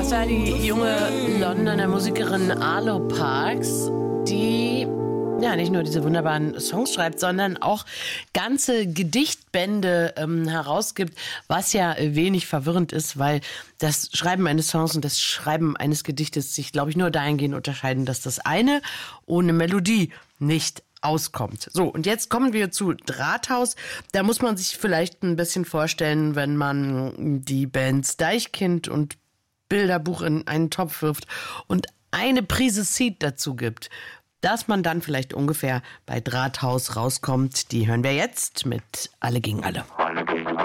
Das war die junge Londoner Musikerin Arlo Parks, die ja nicht nur diese wunderbaren Songs schreibt, sondern auch ganze Gedichtbände herausgibt, was ja wenig verwirrend ist, weil das Schreiben eines Songs und das Schreiben eines Gedichtes sich, glaube ich, nur dahingehend unterscheiden, dass das eine ohne Melodie nicht auskommt. So, und jetzt kommen wir zu Drahthaus. Da muss man sich vielleicht ein bisschen vorstellen, wenn man die Bands Deichkind und Bilderbuch in einen Topf wirft und eine Prise Seed dazu gibt, dass man dann vielleicht ungefähr bei Drahthaus rauskommt. Die hören wir jetzt mit Alle gegen Alle.